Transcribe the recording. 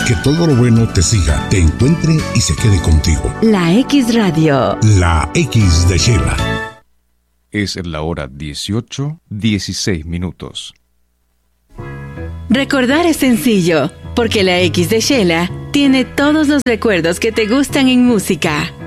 Que todo lo bueno te siga, te encuentre y se quede contigo. La X Radio. La X de Shela. Es la hora 18:16. Recordar es sencillo, porque la X de Shela tiene todos los recuerdos que te gustan en música.